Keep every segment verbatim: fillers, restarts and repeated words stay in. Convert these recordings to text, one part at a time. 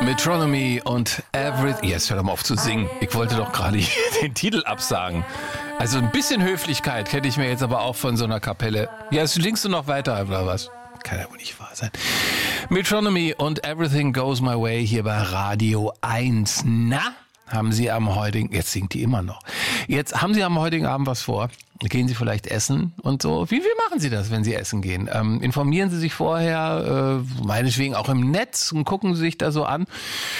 Metronomy und Everything. Jetzt hör doch mal auf zu singen. Ich wollte doch gerade den Titel absagen. Also ein bisschen Höflichkeit hätte ich mir jetzt aber auch von so einer Kapelle. Ja, singst du noch weiter oder was? Kann ja wohl nicht wahr sein. Metronomy und Everything Goes My Way hier bei Radio eins. Na, haben Sie am heutigen... Jetzt singt die immer noch. Jetzt haben Sie am heutigen Abend was vor? Gehen Sie vielleicht essen und so? Wie, wie machen Sie das, wenn Sie essen gehen? Ähm, informieren Sie sich vorher, äh, meinetwegen auch im Netz und gucken Sie sich da so an,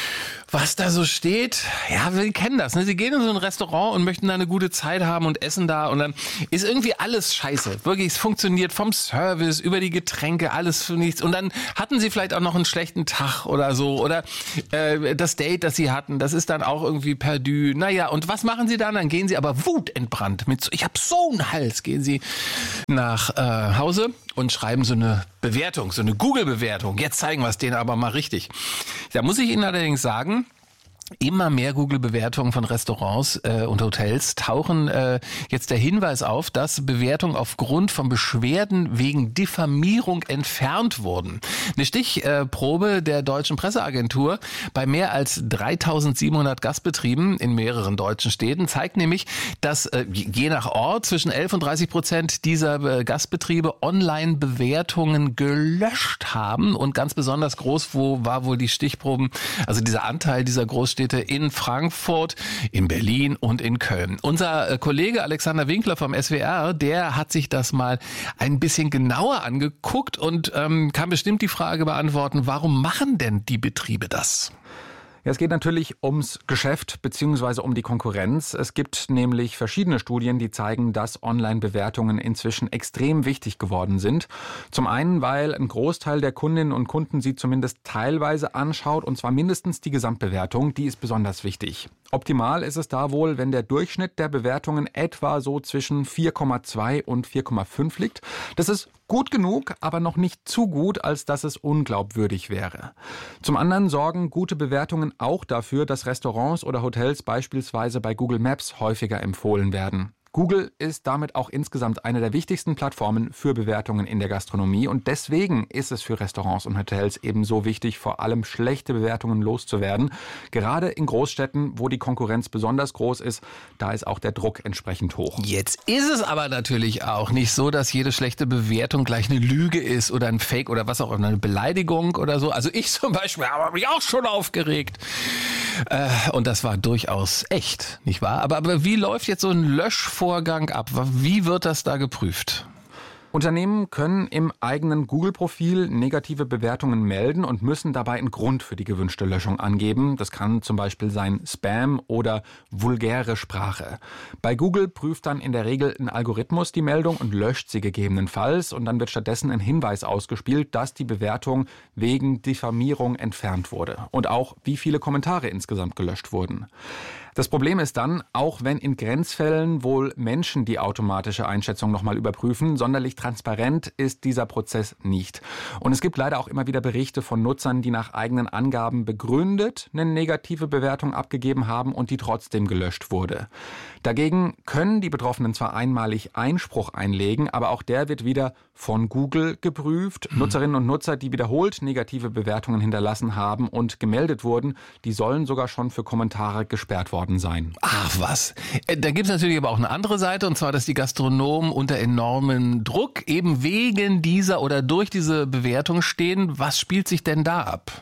was da so steht. Ja, wir kennen das. Ne? Sie gehen in so ein Restaurant und möchten da eine gute Zeit haben und essen da und dann ist irgendwie alles scheiße. Wirklich, es funktioniert vom Service über die Getränke, alles für nichts. Und dann hatten Sie vielleicht auch noch einen schlechten Tag oder so. Oder äh, das Date, das Sie hatten, das ist dann auch irgendwie perdu. Naja, und was machen Sie dann? Dann gehen Sie aber wutentbrannt mit so, ich habe so einen Hals, gehen Sie nach äh, Hause und schreiben so eine Bewertung, so eine Google-Bewertung. Jetzt zeigen wir es denen aber mal richtig. Da muss ich Ihnen allerdings sagen, immer mehr Google-Bewertungen von Restaurants äh, und Hotels tauchen äh, jetzt der Hinweis auf, dass Bewertungen aufgrund von Beschwerden wegen Diffamierung entfernt wurden. Eine Stichprobe der deutschen Presseagentur bei mehr als dreitausendsiebenhundert Gastbetrieben in mehreren deutschen Städten zeigt nämlich, dass äh, je nach Ort zwischen elf und dreißig Prozent dieser äh, Gastbetriebe Online-Bewertungen gelöscht haben. Und ganz besonders groß wo war wohl die Stichproben, also dieser Anteil dieser Großstädte in Frankfurt, in Berlin und in Köln. Unser Kollege Alexander Winkler vom S W R, der hat sich das mal ein bisschen genauer angeguckt und ähm, kann bestimmt die Frage beantworten, warum machen denn die Betriebe das? Ja, es geht natürlich ums Geschäft bzw. um die Konkurrenz. Es gibt nämlich verschiedene Studien, die zeigen, dass Online-Bewertungen inzwischen extrem wichtig geworden sind. Zum einen, weil ein Großteil der Kundinnen und Kunden sie zumindest teilweise anschaut, und zwar mindestens die Gesamtbewertung, die ist besonders wichtig. Optimal ist es da wohl, wenn der Durchschnitt der Bewertungen etwa so zwischen vier Komma zwei und vier Komma fünf liegt. Das ist gut genug, aber noch nicht zu gut, als dass es unglaubwürdig wäre. Zum anderen sorgen gute Bewertungen auch dafür, dass Restaurants oder Hotels beispielsweise bei Google Maps häufiger empfohlen werden. Google ist damit auch insgesamt eine der wichtigsten Plattformen für Bewertungen in der Gastronomie und deswegen ist es für Restaurants und Hotels eben so wichtig, vor allem schlechte Bewertungen loszuwerden. Gerade in Großstädten, wo die Konkurrenz besonders groß ist, da ist auch der Druck entsprechend hoch. Jetzt ist es aber natürlich auch nicht so, dass jede schlechte Bewertung gleich eine Lüge ist oder ein Fake oder was auch immer, eine Beleidigung oder so. Also ich zum Beispiel habe mich auch schon aufgeregt. Äh, und das war durchaus echt, nicht wahr? Aber, aber wie läuft jetzt so ein Löschvorgang ab? Wie wird das da geprüft? Unternehmen können im eigenen Google-Profil negative Bewertungen melden und müssen dabei einen Grund für die gewünschte Löschung angeben. Das kann zum Beispiel sein Spam oder vulgäre Sprache. Bei Google prüft dann in der Regel ein Algorithmus die Meldung und löscht sie gegebenenfalls. Und dann wird stattdessen ein Hinweis ausgespielt, dass die Bewertung wegen Diffamierung entfernt wurde. Und auch, wie viele Kommentare insgesamt gelöscht wurden. Das Problem ist dann, auch wenn in Grenzfällen wohl Menschen die automatische Einschätzung nochmal überprüfen, sonderlich transparent ist dieser Prozess nicht. Und es gibt leider auch immer wieder Berichte von Nutzern, die nach eigenen Angaben begründet eine negative Bewertung abgegeben haben und die trotzdem gelöscht wurde. Dagegen können die Betroffenen zwar einmalig Einspruch einlegen, aber auch der wird wieder von Google geprüft. Mhm. Nutzerinnen und Nutzer, die wiederholt negative Bewertungen hinterlassen haben und gemeldet wurden, die sollen sogar schon für Kommentare gesperrt worden sein. Ach was. Da gibt es natürlich aber auch eine andere Seite, und zwar, dass die Gastronomen unter enormen Druck eben wegen dieser oder durch diese Bewertung stehen. Was spielt sich denn da ab?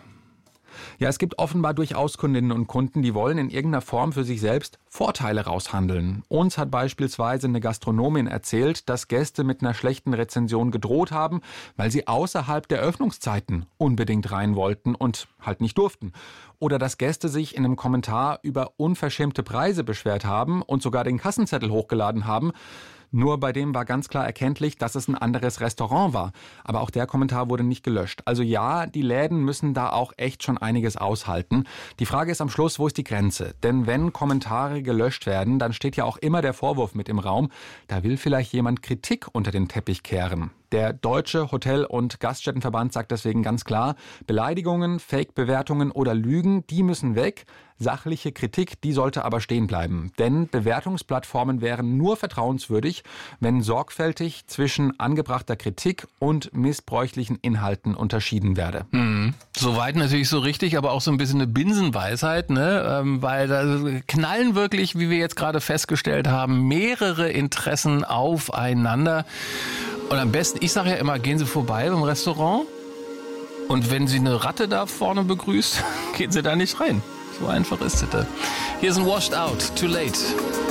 Ja, es gibt offenbar durchaus Kundinnen und Kunden, die wollen in irgendeiner Form für sich selbst Vorteile raushandeln. Uns hat beispielsweise eine Gastronomin erzählt, dass Gäste mit einer schlechten Rezension gedroht haben, weil sie außerhalb der Öffnungszeiten unbedingt rein wollten und halt nicht durften. Oder dass Gäste sich in einem Kommentar über unverschämte Preise beschwert haben und sogar den Kassenzettel hochgeladen haben. Nur bei dem war ganz klar erkenntlich, dass es ein anderes Restaurant war. Aber auch der Kommentar wurde nicht gelöscht. Also ja, die Läden müssen da auch echt schon einiges aushalten. Die Frage ist am Schluss, wo ist die Grenze? Denn wenn Kommentare gelöscht werden, dann steht ja auch immer der Vorwurf mit im Raum, da will vielleicht jemand Kritik unter den Teppich kehren. Der Deutsche Hotel- und Gaststättenverband sagt deswegen ganz klar, Beleidigungen, Fake-Bewertungen oder Lügen, die müssen weg. Sachliche Kritik, die sollte aber stehen bleiben. Denn Bewertungsplattformen wären nur vertrauenswürdig, wenn sorgfältig zwischen angebrachter Kritik und missbräuchlichen Inhalten unterschieden werde. Mhm. Soweit natürlich so richtig, aber auch so ein bisschen eine Binsenweisheit, ne? Ähm, weil da knallen wirklich, wie wir jetzt gerade festgestellt haben, mehrere Interessen aufeinander. Und am besten, ich sage ja immer, gehen Sie vorbei beim Restaurant und wenn Sie eine Ratte da vorne begrüßt, gehen Sie da nicht rein. So einfach ist es. Hier ist ein Washed Out, Too Late.